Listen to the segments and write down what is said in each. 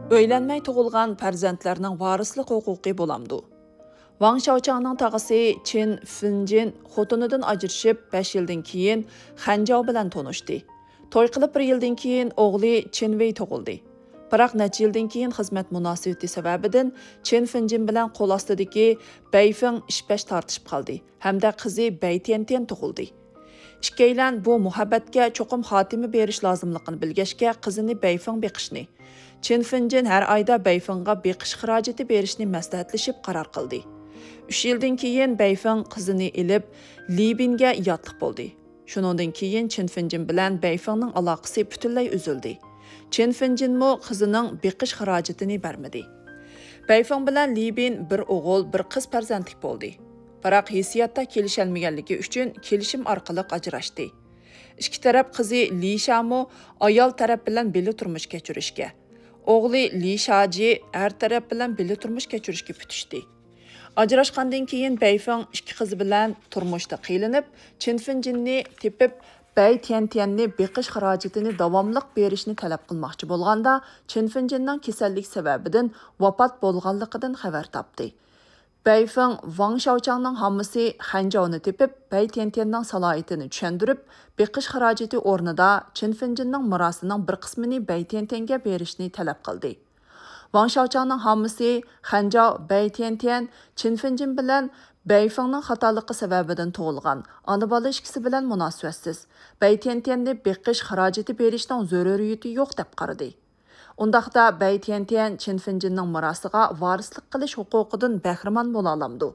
Öylənməy tug'ilgan farzandlarning varislik huquqi bo'lamdi. Wang Xiaochangning tag'isi Chen Finjin xotinidan ajrashib 5 yildan keyin Hanjao bilan tanishdi. To'y qilib 1 yildan keyin o'g'li Chen Wei tug'ildi. Biroq necha yildan keyin xizmat munosabati sababidan Chen Finjin bilan qo'l ostidagi Beifeng ishbash tortishib qoldi hamda qizi Bei Tiantian tug'ildi. Ikkilan bu muhabbatga cho'qim xotimi berish lozimligini bilgachga qizini Beifeng beqishni, Chen Finjin har oyda Beifengga beqish xarajati berishni maslahatlashib qaror qildi. 3 yildan keyin Beifeng qizini ilib Libinga yotliq bo'ldi. Shuningdan keyin Chen Finjin bilan Beifengning aloqasi butunlay uzildi. Chen Finjin mo qizining beqish xarajatini bermadi. Beifeng bilan Libin bir o'g'il, bir qiz farzandlik bo'ldi. Biroq hissiyatda kelisholmaganligi uchun kelishim orqali ajrashdi. Ikki taraf qizi Li Shamo ayol taraf bilan birga turmush kechirishga, o'g'li Li Shaji er taraf bilan birga turmush kechirishga putishdi. Ajrashgandan keyin Beifeng ikki qizi bilan turmushda qiynalib, Chen Finjinni tepib Bei Tiantianni beqish xarajatini davomliq berishni talab qilmoqchi bo'lganda, Chen Finjinning kasallik sababidan vafot bo'lganligidan xabar topdi. Beifeng Wang Xiaochangning hammasi Hanjaoni tepib, Bei Tiantianning salohiyatini tushundirib, beqish xarajati o'rnida Chen Finjinning mirosining bir qismini Bei Tiantianga berishni talab qildi. Wang Xiaochangning hammasi Hanjao Bei Tiantian Chen Finjin bilan Beifengning xatoligi sababidan tug'ilgan, ona bola ikkisi bilan munosabatsiz. Bei Tiantianni beqish xarajati berishning zaruriyati yo'q deb qaradi. Undaqda Bei Tiantian Chen Finjinning mirosiga varislik qilish huquqidan bahramand bo'la olamdi.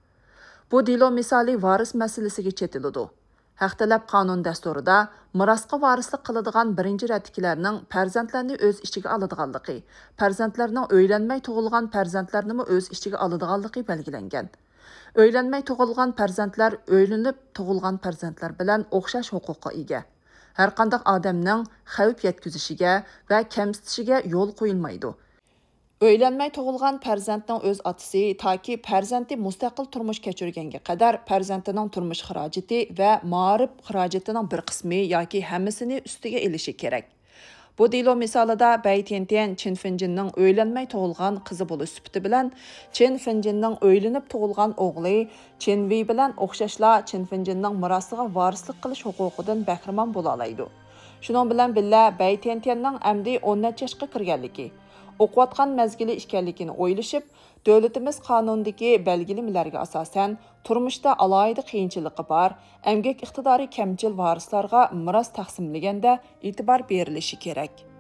Bu dilo misoli varis masalasiga chetiladi. Haq talab qonun dasturida mirosga varislik qiladigan birinchi radiklarning farzandlarni o'z ichiga oladiganligi, farzandlarning o'ylanmay tug'ilgan farzandlarni o'z ichiga oladiganligi belgilangan. O'ylanmay tug'ilgan farzandlar o'ylanib tug'ilgan farzandlar bilan o'xshash huquqqa ega. Har qanday odamning xavf yetkazishiga va kamsitishiga yo'l qo'yilmaydi. O'ylanmay tug'ilgan farzandning o'z otasi toki farzandi mustaqil turmush kechirganga qadar farzandining turmush xarajati va ma'rif xarajatining bir qismi yoki hammasini ustiga elishi kerak. Bu dilo misolida Bei Tiantian Chen Finjinning o'ylanmay tug'ilgan qizi bo'lish sifati bilan Chen Finjinning o'ylanib tug'ilgan o'g'li Chen Wei bilan o'xshashla Chen Finjinning mirosiga varislik qilish huquqidan bahramand bo'la oladi. Shuning bilan birga Bei Tiantianning amdi 10 yoshga kirganligi, o'qiyotgan mezgili ekanligini o'ylashib, davlatimiz qonunidagi belgilamalariga asosan turmushda alohida qiyinchiligi bor, emgak iqtidori kamchil varislarga miros taqsimlaganda e'tibor berilishi kerak.